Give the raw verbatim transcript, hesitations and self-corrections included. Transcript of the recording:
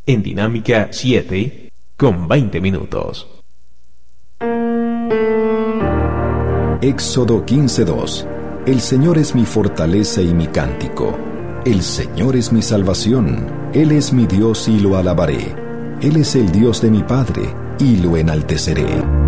en Dinámica siete con veinte minutos. Éxodo quince dos. El Señor es mi fortaleza y mi cántico. El Señor es mi salvación. Él es mi Dios y lo alabaré. Él es el Dios de mi Padre y lo enalteceré.